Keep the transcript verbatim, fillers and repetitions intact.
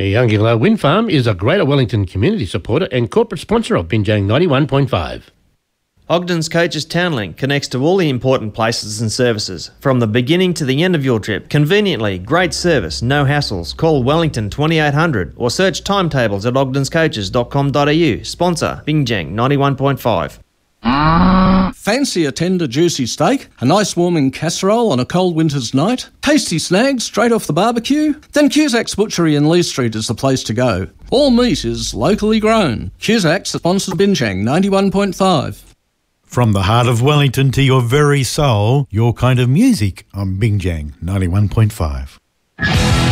The Younginglow Wind Farm is a Greater Wellington community supporter and corporate sponsor of Binjang ninety-one point five. Ogden's Coaches Townlink connects to all the important places and services. From the beginning to the end of your trip, conveniently, great service, no hassles. Call Wellington twenty-eight hundred or search timetables at ogdens coaches dot com dot a u. Sponsor Binjang ninety-one point five. Fancy a tender, juicy steak, a nice warming casserole on a cold winter's night, tasty snags straight off the barbecue? Then Cusac's Butchery in Lee Street is the place to go. All meat is locally grown. Cusac's sponsors Binjang ninety-one point five. From the heart of Wellington to your very soul, your kind of music on Binjang ninety-one point five.